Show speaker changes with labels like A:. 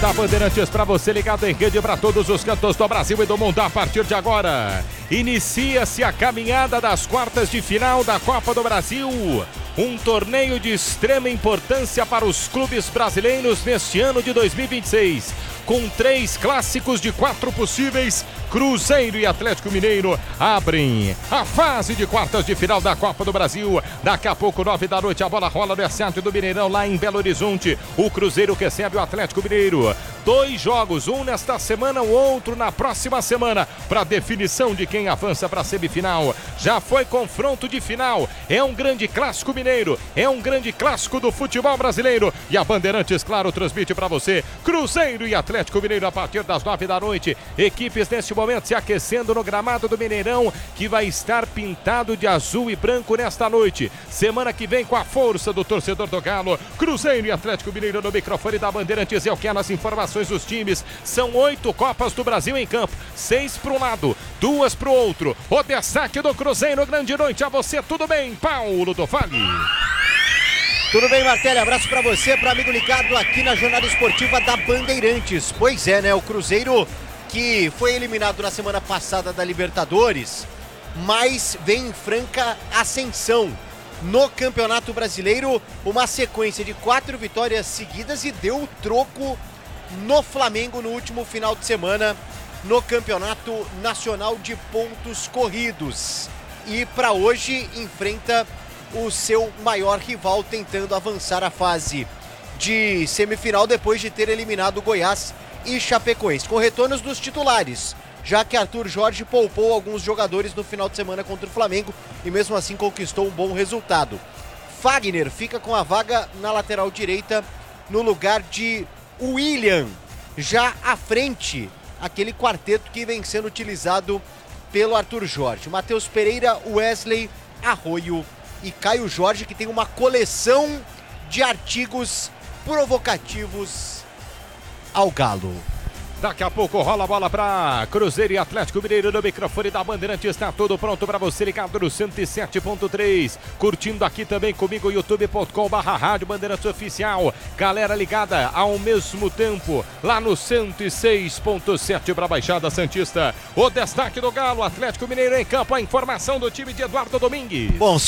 A: da Bandeirantes para você ligado em rede para todos os cantos do Brasil e do mundo a partir de agora. Inicia-se a caminhada das quartas de final da Copa do Brasil. Um torneio de extrema importância para os clubes brasileiros neste ano de 2026. Com 3 clássicos de 4 possíveis, Cruzeiro e Atlético Mineiro abrem a fase de quartas de final da Copa do Brasil. Daqui a pouco, 9 da noite, a bola rola no Estádio do Mineirão, lá em Belo Horizonte. O Cruzeiro recebe o Atlético Mineiro. 2 jogos, um nesta semana, o outro na próxima semana, para definição de quem avança para a semifinal. Já foi confronto de final. É um grande clássico mineiro, é um grande clássico do futebol brasileiro. E a Bandeirantes, claro, transmite para você Cruzeiro e Atlético Mineiro a partir das 9 da noite. Equipes neste momento se aquecendo no gramado do Mineirão, que vai estar pintado de azul e branco nesta noite. Semana que vem, com a força do torcedor do Galo, Cruzeiro e Atlético Mineiro no microfone da Bandeirantes. Eu quero as informações dos times. São 8 Copas do Brasil em campo, 6 para um lado, 2 para o outro. O destaque do Cruzeiro, grande noite a você. Tudo bem, Paulo do Vale?
B: Tudo bem, Martelli? Abraço pra você, para amigo ligado aqui na jornada esportiva da Bandeirantes. Pois é, né? O Cruzeiro, que foi eliminado na semana passada da Libertadores, mas vem em franca ascensão no Campeonato Brasileiro. Uma sequência de 4 vitórias seguidas e deu o troco no Flamengo no último final de semana no Campeonato Nacional de Pontos Corridos. E para hoje enfrenta o seu maior rival, tentando avançar a fase de semifinal depois de ter eliminado Goiás e Chapecoense, com retornos dos titulares, já que Arthur Jorge poupou alguns jogadores no final de semana contra o Flamengo e mesmo assim conquistou um bom resultado. Fagner fica com a vaga na lateral direita no lugar de William, já à frente, aquele quarteto que vem sendo utilizado pelo Arthur Jorge. Matheus Pereira, Wesley, Arroio e Caio Jorge, que tem uma coleção de artigos provocativos ao Galo.
A: Daqui a pouco rola a bola para Cruzeiro e Atlético Mineiro no microfone da Bandeirantes. Está tudo pronto para você ligado no 107.3. Curtindo aqui também comigo, youtube.com/rádio Bandeirantes Oficial. Galera ligada ao mesmo tempo lá no 106.7 para a Baixada Santista. O destaque do Galo, Atlético Mineiro em campo. A informação do time de Eduardo Domingues.
B: Bom,